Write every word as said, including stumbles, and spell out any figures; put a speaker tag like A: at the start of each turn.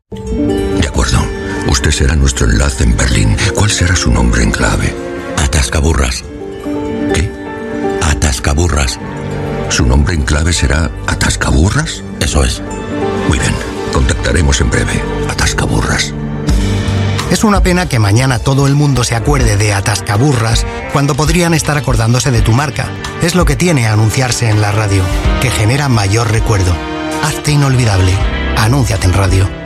A: De acuerdo. Usted será nuestro enlace en Berlín. ¿Cuál será su nombre en clave?
B: Atascaburras.
A: ¿Qué?
B: Atascaburras.
A: ¿Su nombre en clave será Atascaburras?
B: Eso es.
A: Muy bien. Contactaremos en breve. Atascaburras.
C: Es una pena que mañana todo el mundo se acuerde de Atascaburras cuando podrían estar acordándose de tu marca. Es lo que tiene anunciarse en la radio, que genera mayor recuerdo. Hazte inolvidable. Anúnciate en radio.